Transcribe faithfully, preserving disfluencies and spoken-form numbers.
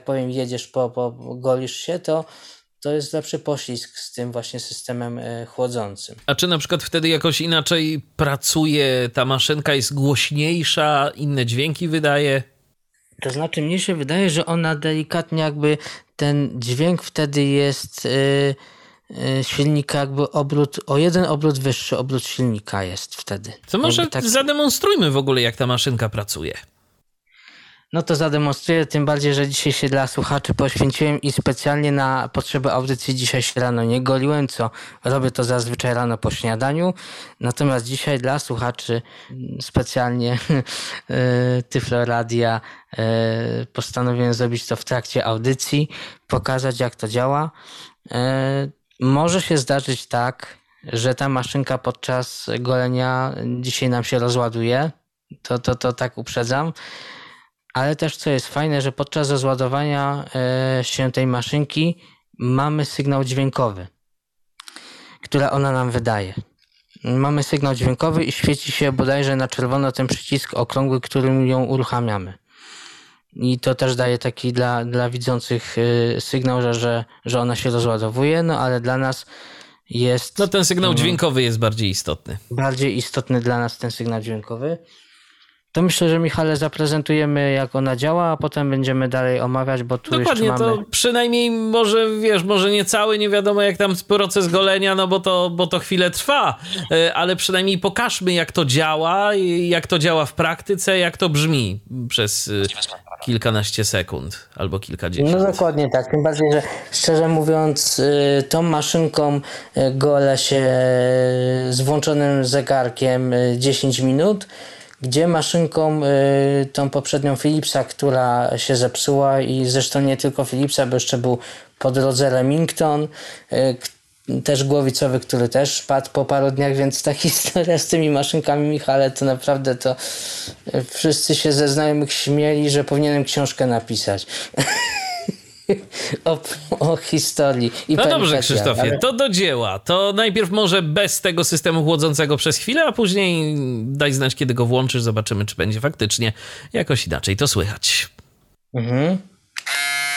tak powiem, jedziesz, po, po golisz się, to to jest lepszy poślizg z tym właśnie systemem chłodzącym. A czy na przykład wtedy jakoś inaczej pracuje ta maszynka, jest głośniejsza, inne dźwięki wydaje? To znaczy, mnie się wydaje, że ona delikatnie jakby ten dźwięk wtedy jest yy, yy, silnika jakby obrót, o jeden obrót wyższy obrót silnika jest wtedy. To może tak... zademonstrujmy w ogóle, jak ta maszynka pracuje. No to zademonstruję, tym bardziej, że dzisiaj się dla słuchaczy poświęciłem i specjalnie na potrzeby audycji dzisiaj się rano nie goliłem, co robię to zazwyczaj rano po śniadaniu. Natomiast dzisiaj dla słuchaczy specjalnie Tyflo Radia postanowiłem zrobić to w trakcie audycji, pokazać jak to działa. Może się zdarzyć tak, że ta maszynka podczas golenia dzisiaj nam się rozładuje. To, to, to tak uprzedzam. Ale też co jest fajne, że podczas rozładowania się tej maszynki mamy sygnał dźwiękowy, który ona nam wydaje. Mamy sygnał dźwiękowy i świeci się bodajże na czerwono ten przycisk okrągły, którym ją uruchamiamy. I to też daje taki dla, dla widzących sygnał, że, że, że ona się rozładowuje, no ale dla nas jest... No ten sygnał dźwiękowy jest bardziej istotny. Bardziej istotny dla nas ten sygnał dźwiękowy. To myślę, że Michale zaprezentujemy jak ona działa, a potem będziemy dalej omawiać, bo tu Dokładnie, jeszcze mamy... to przynajmniej może, wiesz, może nie cały, nie wiadomo jak tam proces golenia, no bo to, bo to chwilę trwa, ale przynajmniej pokażmy jak to działa, jak to działa w praktyce, jak to brzmi przez kilkanaście sekund albo kilkadziesiąt. No dokładnie tak, tym bardziej, że szczerze mówiąc tą maszynką gole się z włączonym zegarkiem dziesięć minut, gdzie maszynką y, tą poprzednią Philipsa, która się zepsuła i zresztą nie tylko Philipsa, bo jeszcze był po drodze Remington, y, też głowicowy, który też padł po paru dniach, więc ta historia z tymi maszynkami, Michale, to naprawdę to y, wszyscy się ze znajomych śmieli, że powinienem książkę napisać. O, o historii. I no dobrze, Krzysztofie, ale... to do dzieła. To najpierw może bez tego systemu chłodzącego przez chwilę, a później daj znać, kiedy go włączysz, zobaczymy, czy będzie faktycznie jakoś inaczej to słychać. Mhm.